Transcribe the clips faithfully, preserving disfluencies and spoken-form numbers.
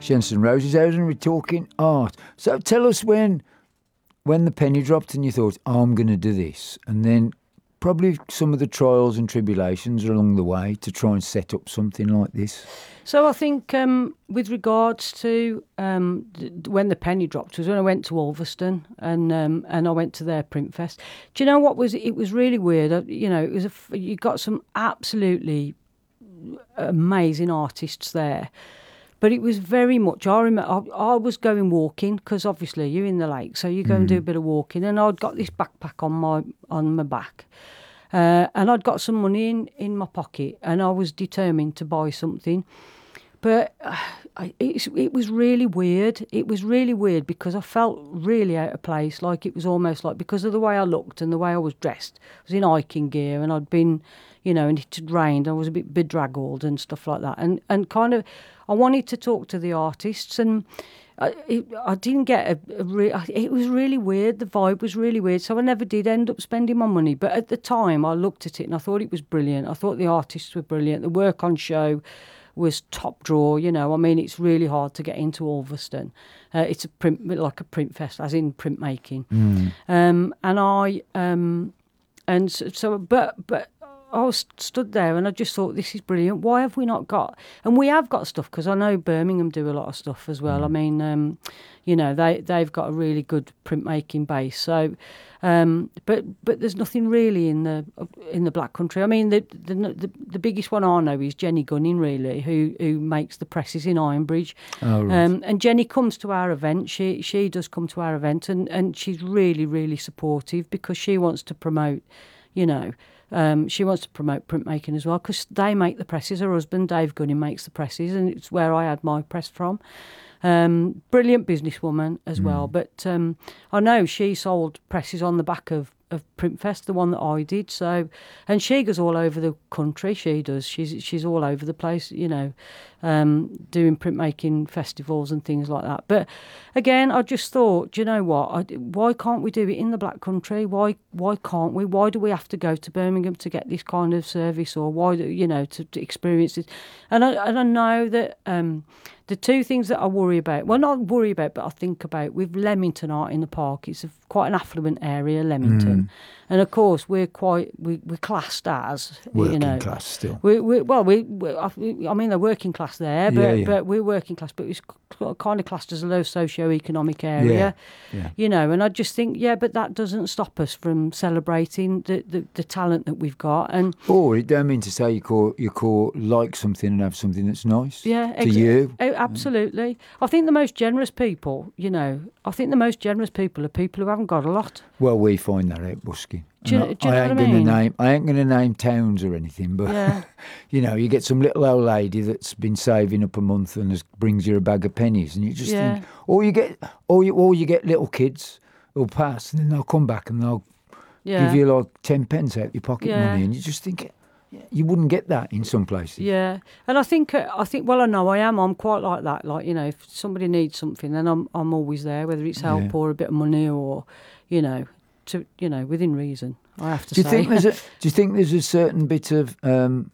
Shens and Roses out and we're talking art. So tell us when when the penny dropped and you thought, oh, I'm going to do this. And then probably some of the trials and tribulations along the way to try and set up something like this. So I think um, with regards to um, th- when the penny dropped was when I went to Ulverston and um, and I went to their print fest. Do you know what was it was really weird? I, you know, it was a f- you got some absolutely amazing artists there. But it was very much, I remember, I, I was going walking, because obviously you're in the lake, so you go mm. and do a bit of walking, and I'd got this backpack on my on my back, uh, and I'd got some money in, in my pocket, and I was determined to buy something. But uh, I, it, it was really weird. It was really weird because I felt really out of place, like it was almost like, because of the way I looked and the way I was dressed, I was in hiking gear, and I'd been, you know, and it had rained, I was a bit bedraggled and stuff like that, and, and kind of, I wanted to talk to the artists, and I, it, I didn't get a, a re- it was really weird. The vibe was really weird, so I never did end up spending my money. But at the time, I looked at it and I thought it was brilliant. I thought the artists were brilliant. The work on show was top draw. You know, I mean, it's really hard to get into Ulverston. Uh, it's a print, like a print fest, as in printmaking. Mm. Um, and I, um, and so, so, but, but. I was stood there and I just thought, this is brilliant. Why have we not got... And we have got stuff, because I know Birmingham do a lot of stuff as well. Mm. I mean, um, you know, they, they've got a really good printmaking base. So, um, but but there's nothing really in the in the Black Country. I mean, the the, the, the biggest one I know is Jenny Gunning, really, who who makes the presses in Ironbridge. Oh, right. um, and Jenny comes to our event. She, she does come to our event, and, and she's really, really supportive, because she wants to promote, you know... Um, she wants to promote printmaking as well, because they make the presses. Her husband, Dave Gunning, makes the presses, and it's where I had my press from. Um, brilliant businesswoman as mm. well. But um, I know she sold presses on the back of, of Printfest, the one that I did. So, and she goes all over the country. She does. She's she's all over the place, you know, um, doing printmaking festivals and things like that. But again, I just thought, do you know what? I, why can't we do it in the Black Country? Why why can't we? Why do we have to go to Birmingham to get this kind of service, or why do you know to, to experience it? And I and I know that. Um, The two things that I worry about, well, not worry about, but I think about, with Leamington Art in the Park, it's a, quite an affluent area, Leamington. Mm. And of course, we're quite, we, we're classed as, working you know. class still. We, we, well, we, we, I mean, they're working class there, but, yeah, yeah. but we're working class, but it's kind of classed as a low socio-economic area, yeah, yeah. you know. And I just think, yeah, but that doesn't stop us from celebrating the, the, the talent that we've got. And or it don't mean to say you call you call like something and have something that's nice yeah, to exa- you. Absolutely. I think the most generous people, you know, I think the most generous people are people who haven't got a lot. Well, we find that out, Busky. Do you, I, do you know I ain't what I gonna mean? name I ain't gonna name towns or anything, but yeah. you know, you get some little old lady that's been saving up a month and has, brings you a bag of pennies, and you just yeah. think, or you get, or you, or you get little kids who'll pass, and then they'll come back and they'll yeah. give you like ten pence out your pocket yeah. money, and you just think. You wouldn't get that in some places. Yeah, and I think uh, I think well, I know I am. I'm quite like that. Like, you know, if somebody needs something, then I'm I'm always there, whether it's help yeah. or a bit of money, or, you know, to you know, within reason. I have to do you say. Think there's a, do you think there's a certain bit of um,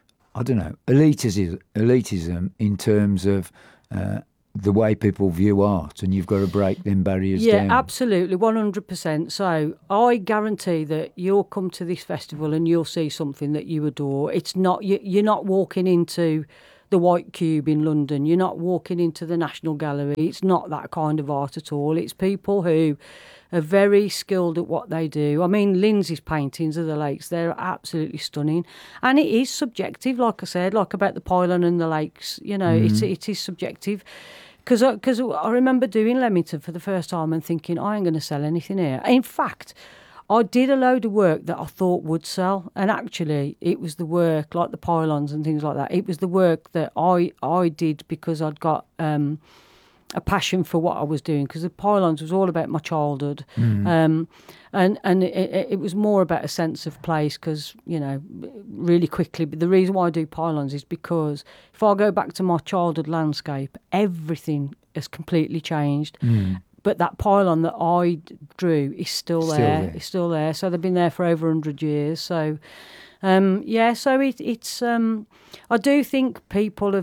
I don't know elitism, elitism in terms of uh, the way people view art, and you've got to break them barriers yeah, down? Yeah, absolutely, one hundred percent. So I guarantee that you'll come to this festival and you'll see something that you adore. It's not you, you're not walking into the White Cube in London. You're not walking into the National Gallery. It's not that kind of art at all. It's people who are very skilled at what they do. I mean, Lindsay's paintings of the lakes, they're absolutely stunning. And it is subjective, like I said, like about the pylon and the lakes. You know, mm. it's, it is subjective. Because I, 'cause I remember doing Leamington for the first time and thinking, I ain't going to sell anything here. In fact, I did a load of work that I thought would sell, and actually it was the work, like the pylons and things like that, it was the work that I, I did because I'd got um, a passion for what I was doing, because the pylons was all about my childhood. Mm. Um, and and it, it was more about a sense of place, because, you know, really quickly, but the reason why I do pylons is because if I go back to my childhood landscape, everything has completely changed. Mm. But that pylon that I drew is still, still there. there. It's still there. So they've been there for over one hundred years. So, um, yeah, so it, it's... Um, I do think people have got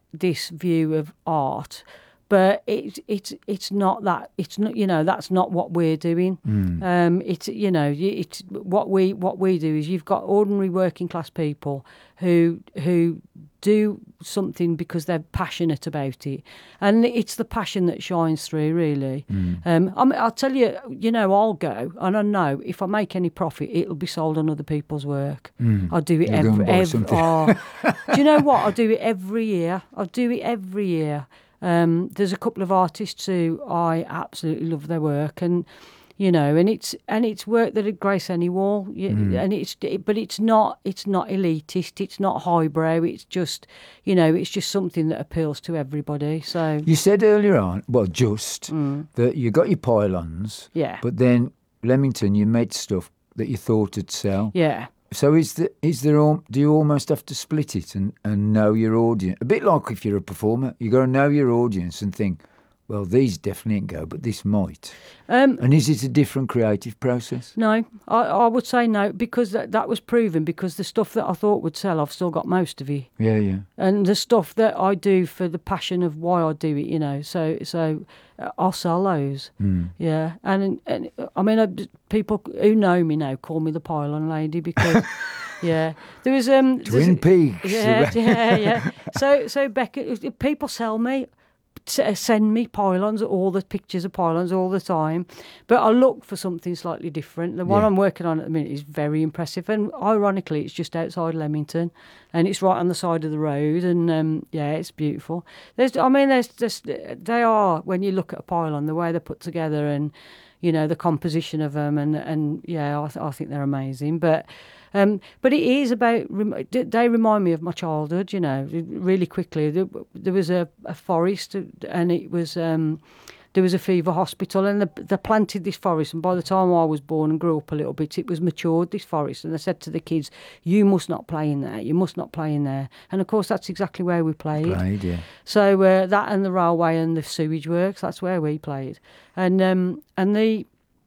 this view of art, but it's it's it's not that. It's not, you know, that's not what we're doing. Mm. Um, it's, you know, it's what we what we do is you've got ordinary working class people who who do something because they're passionate about it, and it's the passion that shines through, really. Mm. Um, I mean, I'll tell you, you know, I'll go, and I know if I make any profit, it'll be sold on other people's work. Mm. I'll do it You'll go and every. buy every something. oh, do you know what? I'll do it every year. I'll do it every year. Um, there's a couple of artists who I absolutely love their work, and you know, and it's and it's work that at Grace Anywall, Mm. and it's but it's not it's not elitist, it's not highbrow, it's just, you know, it's just something that appeals to everybody. So You said earlier on, well, just Mm. that you got your pylons, yeah, but then Leamington, you made stuff that you thought would sell. yeah. So is the is there all, do you almost have to split it and, and know your audience? A bit like if you're a performer, you got to know your audience and think, well, these definitely ain't go, but this might. Um, And is it a different creative process? No, I, I would say no, because that, that was proven, because the stuff that I thought would sell, I've still got most of it. Yeah, yeah. And the stuff that I do for the passion of why I do it, you know, so so uh, I'll sell those. Mm. Yeah, and, and I mean, I, people who know me now call me the pylon lady because, yeah, there was um Twin Peaks. yeah, yeah, yeah. So so Becca, people sell me. Send me pylons, all the pictures of pylons all the time, but I look for something slightly different. The one Yeah. I'm working on at the minute is very impressive, and ironically, it's just outside Leamington, and it's right on the side of the road, and um, yeah, it's beautiful. There's, I mean, there's just they are, when you look at a pylon, the way they're put together, and you know, the composition of them, and and yeah, I, th- I think they're amazing, but. Um, but it is about, they remind me of my childhood, you know, really quickly. There, there was a, a forest, and it was, um, there was a fever hospital, and they, they planted this forest, and by the time I was born and grew up a little bit, it was matured, this forest, and they said to the kids, you must not play in there, you must not play in there. And of course, that's exactly where we played. Played, yeah. So uh, that and the railway and the sewage works, that's where we played. And um, and the,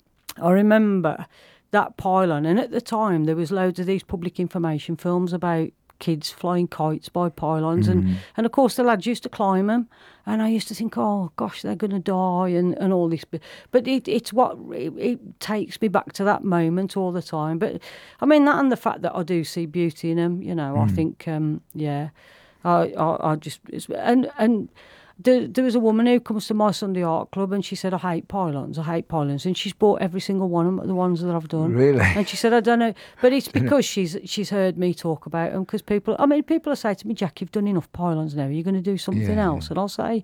I remember that pylon, and at the time there was loads of these public information films about kids flying kites by pylons, Mm. and, and of course the lads used to climb them, and I used to think, oh gosh, they're going to die, and, and all this, but it, it's what it, it takes me back to that moment all the time. But I mean, that and the fact that I do see beauty in them, you know, I Mm. think um, yeah, I, I I just it's, and and there, there was a woman who comes to my Sunday art club, and she said, I hate pylons, I hate pylons. And she's bought every single one of them, the ones that I've done. Really? And she said, I don't know. But it's because she's she's heard me talk about them, because people, I mean, people are saying to me, Jack, you've done enough pylons now, are you going to do something Yeah, else? yeah. And I'll say,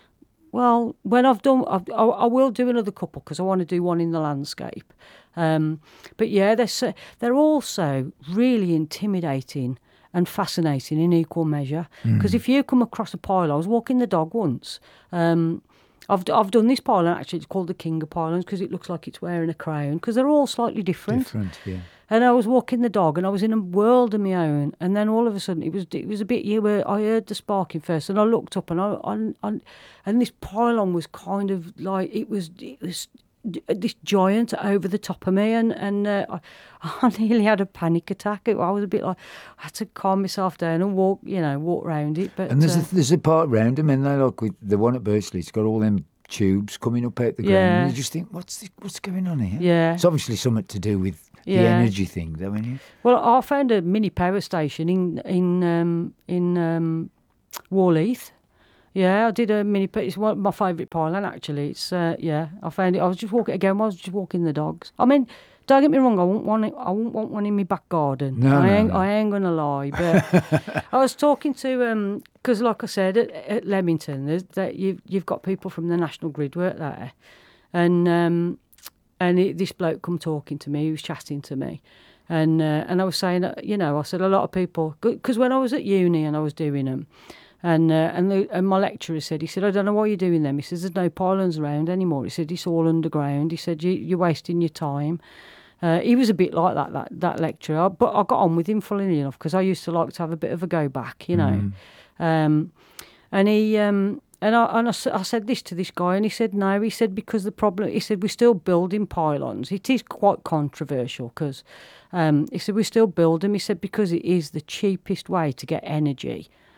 well, when I've done, I've, I, I will do another couple, because I want to do one in the landscape. Um, but yeah, they're, so, they're also really intimidating and fascinating in equal measure. Because if you come across a pylon, I was walking the dog once. Um, I've I've done this pylon, actually. It's called the King of Pylons, because it looks like it's wearing a crown, because they're all slightly different. Different, yeah. And I was walking the dog, and I was in a world of my own. And then all of a sudden, it was it was a bit you where I heard the sparking first, and I looked up, and I, I, I and this pylon was kind of like it was it was this giant over the top of me, and and uh, I, I nearly had a panic attack. I was a bit like, I had to calm myself down and walk, you know, walk around it. But And there's uh, a, there's a part round them, and they like with the one at Bursley. It's got all them tubes coming up out the ground, Yeah. and you just think, what's the, what's going on here? Yeah. It's obviously something to do with the Yeah. energy thing, though, isn't it? Well, I found a mini power station in in um, in um, Warleith. Yeah, I did a mini. It's one of my favourite pylon, actually. It's uh, yeah, I found it. I was just walking again. I was just walking the dogs. I mean, don't get me wrong. I won't want it, I won't want one in my back garden. No, I no, ain't. no. I ain't gonna lie. But I was talking to um because, like I said, at, at Leamington, there's that you've you've got people from the National Grid work there, and um and it, this bloke come talking to me. He was chatting to me. And uh, and I was saying, uh, you know, I said a lot of people, because when I was at uni and I was doing them, and uh, and, the, and my lecturer said, he said, I don't know why you're doing them. He says, there's no pylons around anymore. He said, it's all underground. He said, you, you're wasting your time. Uh, he was a bit like that, that, that lecturer, but I got on with him, funnily enough, because I used to like to have a bit of a go back, you know. Mm. Um, and he... Um, And I and I, s- I said this to this guy, and he said no. He said because the problem, he said we're still building pylons. It is quite controversial because um, he said we still build them. He said because it is the cheapest way to get energy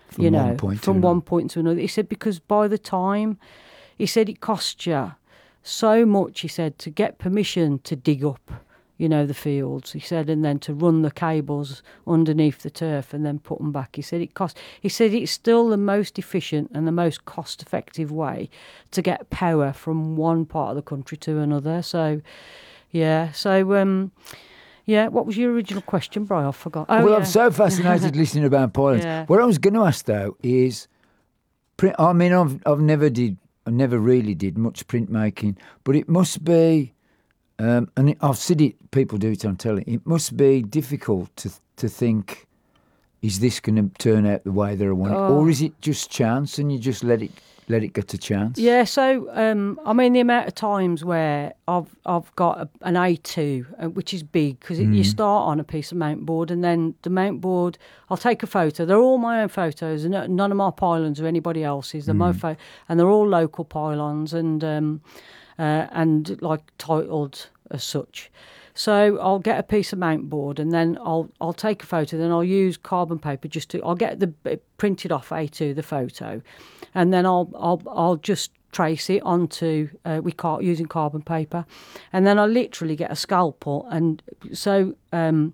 From you know, one point to from another. one point to another. He said because by the time, he said it cost you so much. He said to get permission to dig up, you know, the fields. He said, and then to run the cables underneath the turf and then put them back. He said it cost. He said it's still the most efficient and the most cost-effective way to get power from one part of the country to another. So, yeah. So, um, yeah. What was your original question, Brian? I forgot. Oh, well, yeah. I'm so fascinated listening about pylons. Yeah. What I was going to ask though is, print. I mean, I've I've never did, I never really did much printmaking, but it must be, um, and I've seen it. People do it on telly. It must be difficult to to think, is this going to turn out the way that I want it, Oh. or is it just chance and you just let it let it get to chance? Yeah, so um, I mean the amount of times where I've I've got a, an A two, uh, which is big because you start on a piece of mount board, and then the mount board, I'll take a photo. They're all my own photos, and none of my pylons or anybody else's. They're my pho- and they're all local pylons, and um, uh, and like titled as such. So I'll get a piece of mount board, and then I'll I'll take a photo. Then I'll use carbon paper just to I'll get the printed off A two the photo, and then I'll I'll I'll just trace it onto uh, we car using carbon paper, and then I literally get a scalpel, and so um,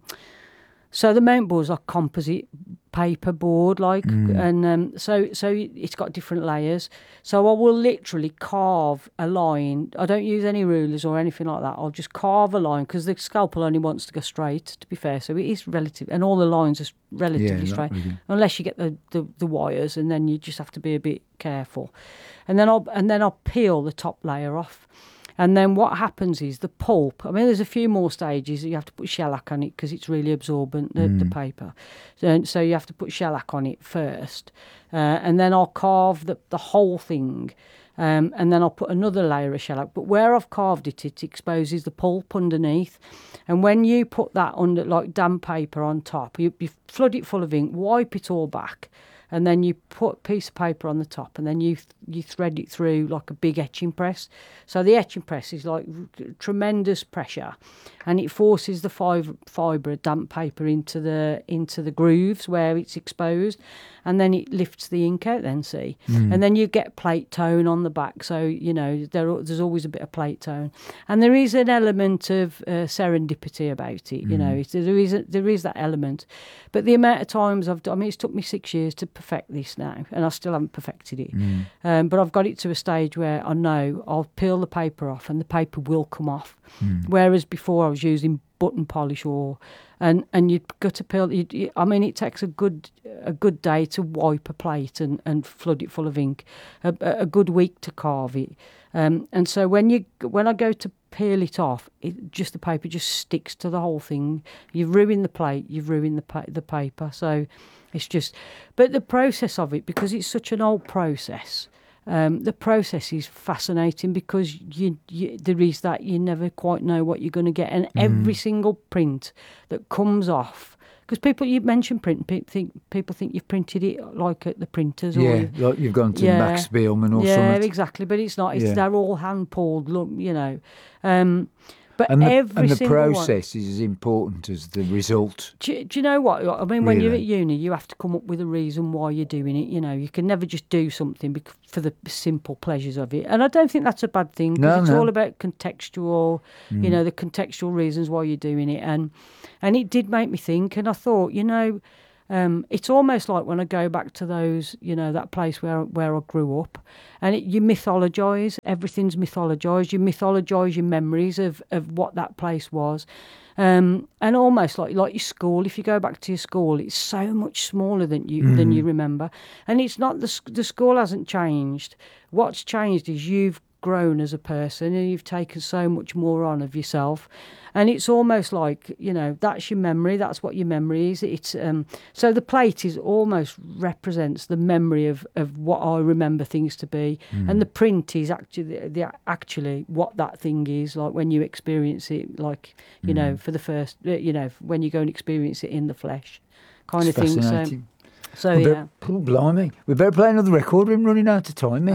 so the mount board's like composite paper board, like, and um, so so it's got different layers. So I will literally carve a line. I don't use any rulers or anything like that. I'll just carve a line because the scalpel only wants to go straight. To be fair, so it is relative, and all the lines are relatively Yeah, straight, really. unless you get the, the the wires, and then you just have to be a bit careful. And then I'll and then I'll peel the top layer off. And then what happens is the pulp. I mean, there's a few more stages. You have to put shellac on it because it's really absorbent, the, the paper. So, so you have to put shellac on it first. Uh, and then I'll carve the, the whole thing. Um, and then I'll put another layer of shellac. But where I've carved it, it exposes the pulp underneath. And when you put that under, like damp paper on top, you, you flood it full of ink, wipe it all back. And then you put a piece of paper on the top, and then you you thread it through like a big etching press. So the etching press is like r- tremendous pressure, and it forces the fibre fibre of damp paper into the into the grooves where it's exposed, and then it lifts the ink out. Then see, and then you get plate tone on the back. So you know there there's always a bit of plate tone, and there is an element of uh, serendipity about it. You know, it's, there is a, there is that element, but the amount of times I've done, I mean, it's took me six years to perfect this now, and I still haven't perfected it. Mm. Um, but I've got it to a stage where I know I'll peel the paper off, and the paper will come off. Mm. Whereas before I was using button polish, or and and you've got to peel. You, you, I mean, it takes a good a good day to wipe a plate and, and flood it full of ink, a, a good week to carve it. Um, and so when you when I go to peel it off, it just the paper just sticks to the whole thing. You've ruined the plate. You've ruined the pa- the paper. So it's just, but the process of it, because it's such an old process. Um, the process is fascinating because you, you there is that you never quite know what you're going to get, and every single print that comes off, because people you mentioned print, people think people think you've printed it like at the printers, or Yeah, you, like you've gone to Yeah. Max Spielman or yeah, something. exactly. But it's not. It's Yeah. they're all hand pulled. Look, you know. Um, but And the, every and the single one, process is as important as the result. do, do you know what? I mean, when you're Really? at uni, you have to come up with a reason why you're doing it. You know, you can never just do something bec- for the simple pleasures of it. And I don't think that's a bad thing, because No, it's no. all about contextual, you know, the contextual reasons why you're doing it. And and it did make me think. And I thought, you know, um, it's almost like when I go back to those, you know, that place where where I grew up, and it, you mythologise. Everything's mythologised. You mythologise your memories of, of what that place was, um, and almost like like your school. If you go back to your school, it's so much smaller than you than you remember, and it's not the s- the school hasn't changed. What's changed is you've grown as a person, and you've taken so much more on of yourself. And it's almost like, you know, that's your memory. That's what your memory is. It's um, so the plate is almost represents the memory of, of what I remember things to be, and the print is actually the, the actually what that thing is like when you experience it, like you know, for the first, uh, you know, when you go and experience it in the flesh, kind It's of thing. So, fascinating. so We yeah. better, oh, blimey. We better play another record. We're running out of time here. Okay.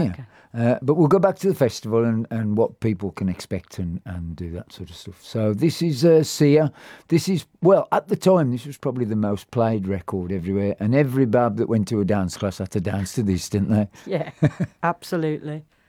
Uh, but we'll go back to the festival and, and what people can expect and, and do that sort of stuff. So this is uh, Sia. This is, well, at the time, this was probably the most played record everywhere. And every bab that went to a dance class had to dance to this, didn't they? Yeah, absolutely.